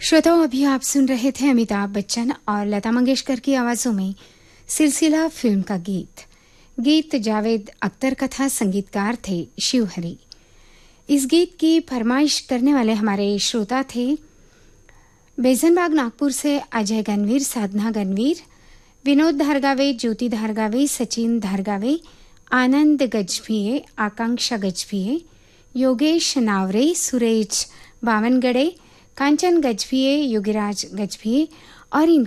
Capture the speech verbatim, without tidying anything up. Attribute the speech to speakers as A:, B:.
A: श्रोताओं, अभी आप सुन रहे थे अमिताभ बच्चन और लता मंगेशकर की आवाज़ों में सिलसिला फिल्म का गीत। गीत जावेद अख्तर का था, संगीतकार थे शिवहरी। इस गीत की फरमाइश करने वाले हमारे श्रोता थे बेजनबाग नागपुर से अजय गणवीर, साधना गणवीर, विनोद धारगावे, ज्योति धारगावे, सचिन धारगावे, आनंद गजभिये, आकांक्षा गजभिये, योगेश नावरे, सुरेश बावनगड़े, कांचन गजभिये, योगीराज गजभिये और इन